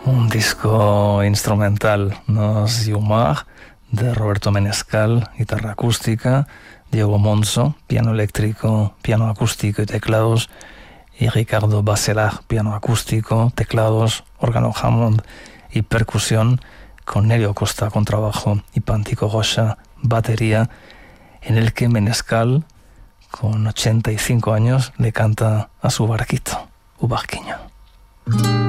Un disco instrumental, Nos Yumar, de Roberto Menescal, guitarra acústica, Diego Monzo, piano eléctrico, piano acústico y teclados, y Ricardo Bachelard, piano acústico, teclados, órgano Hammond y percusión, con Nelio Costa, contrabajo, y Pantico Rocha, batería, en el que Menescal, con 85 años, le canta a su barquito, u barquiño.